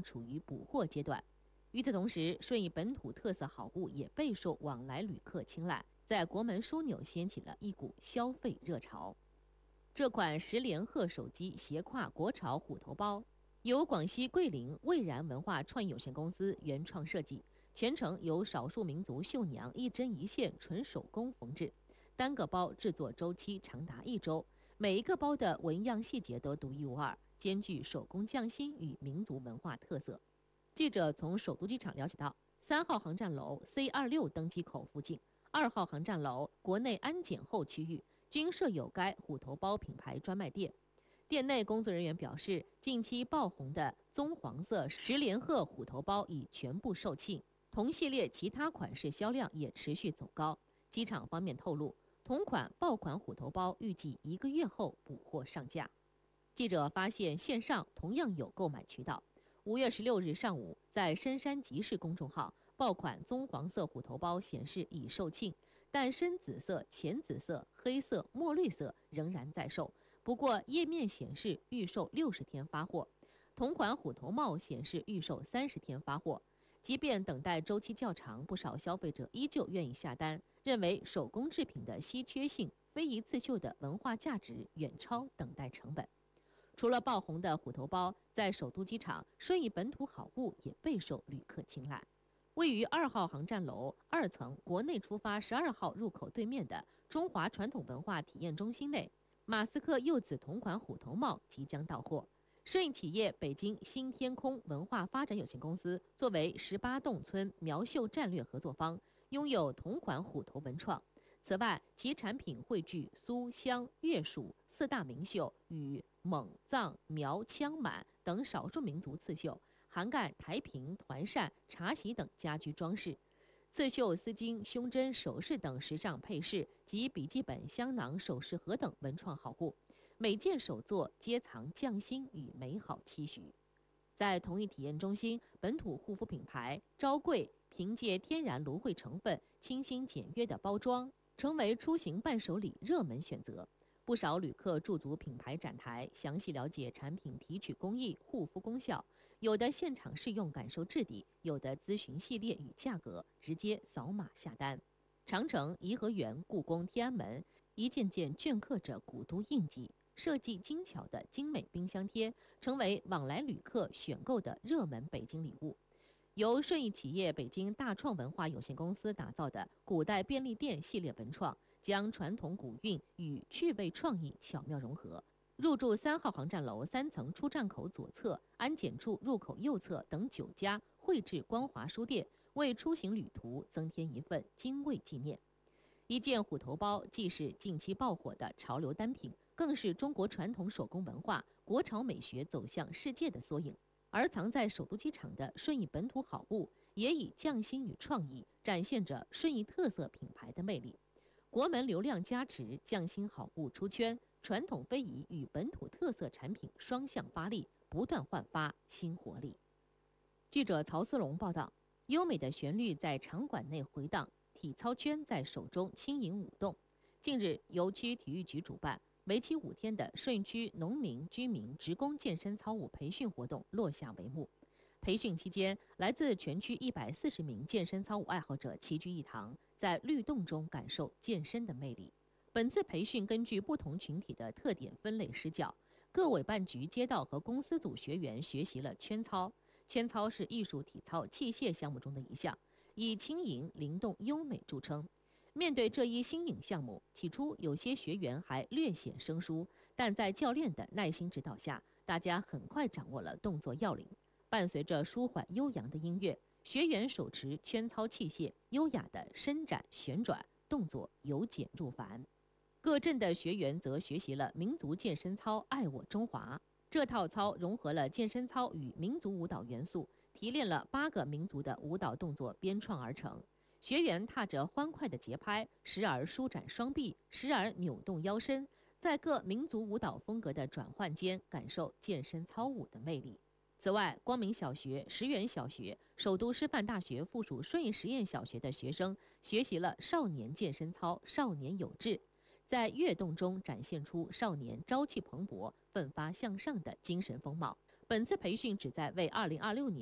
处于补货阶段。与此同时，顺义本土特色好物也备受往来旅客青睐，在国门枢纽掀起了一股消费热潮。这款10连鹤手机斜挎国潮虎头包，由广西桂林蔚然文化创意有限公司原创设计，全程由少数民族绣娘一针一线纯手工缝制，单个包制作周期长达1周，每一个包的纹样细节都独一无二，兼具手工匠心与民族文化特色。记者从首都机场了解到，3号航站楼 C26 登机口附近，2号航站楼国内安检后区域均设有该虎头包品牌专卖店。店内工作人员表示，近期爆红的棕黄色10连鹤虎头包已全部售罄，同系列其他款式销量也持续走高。机场方面透露，同款爆款虎头包预计1个月后补货上架。记者发现线上同样有购买渠道。5月16日上午，在深山集市公众号，爆款棕黄色虎头包显示已售罄，但深紫色、浅紫色、黑色、墨绿色仍然在售。不过页面显示预售60天发货，同款虎头帽显示预售30天发货。即便等待周期较长，不少消费者依旧愿意下单，认为手工制品的稀缺性、非一次性的文化价值远超等待成本。除了爆红的虎头包，在首都机场，顺义本土好物也备受旅客青睐。位于2号航站楼2层国内出发12号入口对面的中华传统文化体验中心内，马斯克柚子同款虎头帽即将到货。顺义企业北京新天空文化发展有限公司作为18洞村苗绣战略合作方，拥有同款虎头文创。此外，其产品汇聚苏、湘、粤、蜀4大名绣与蒙、藏、苗、羌、满等少数民族刺绣，涵盖台屏、团扇、茶席等家居装饰。刺绣丝巾、胸针、首饰等时尚配饰及笔记本、香囊、首饰盒等文创好物，每件手作皆藏匠心与美好期许。在同一体验中心，本土护肤品牌昭贵凭借天然芦荟成分、清新简约的包装，成为出行伴手礼热门选择。不少旅客驻足品牌展台，详细了解产品提取工艺、护肤功效，有的现场试用感受质地，有的咨询系列与价格，直接扫码下单。长城、颐和园、故宫、天安门一件件镌刻着古都印记，设计精巧的精美冰箱贴，成为往来旅客选购的热门北京礼物。由顺义企业北京大创文化有限公司打造的古代便利店系列文创，将传统古韵与趣味创意巧妙融合。入驻3号航站楼3层出站口左侧、安检处入口右侧等9家绘制光华书店，为出行旅途增添一份精味纪念。一件虎头包既是近期爆火的潮流单品，更是中国传统手工文化、国潮美学走向世界的缩影。而藏在首都机场的顺义本土好物，也以匠心与创意展现着顺义特色品牌的魅力。国门流量加持，匠心好物出圈，传统非遗与本土特色产品双向发力，不断焕发新活力。记者曹思龙报道，优美的旋律在场馆内回荡，体操圈在手中轻盈舞动。近日，由区体育局主办，为期5天的顺义区农民、居民、职工健身操舞培训活动落下帷幕。培训期间，来自全区140名健身操舞爱好者齐聚一堂，在律动中感受健身的魅力。本次培训根据不同群体的特点分类施教，各委办局、街道和公司组学员学习了圈操。圈操是艺术体操器械项目中的一项，以轻盈、灵动、优美著称。面对这一新颖项目，起初有些学员还略显生疏，但在教练的耐心指导下，大家很快掌握了动作要领。伴随着舒缓悠扬的音乐，学员手持圈操器械，优雅地伸展旋转，动作由简入繁。各镇的学员则学习了民族健身操爱我中华，这套操融合了健身操与民族舞蹈元素，提炼了8个民族的舞蹈动作编创而成。学员踏着欢快的节拍，时而舒展双臂，时而扭动腰身，在各民族舞蹈风格的转换间，感受健身操舞的魅力。此外，光明小学、石原小学、首都师范大学附属顺义实验小学的学生学习了少年健身操、少年有志，在跃动中展现出少年朝气蓬勃、奋发向上的精神风貌。本次培训旨在为2026年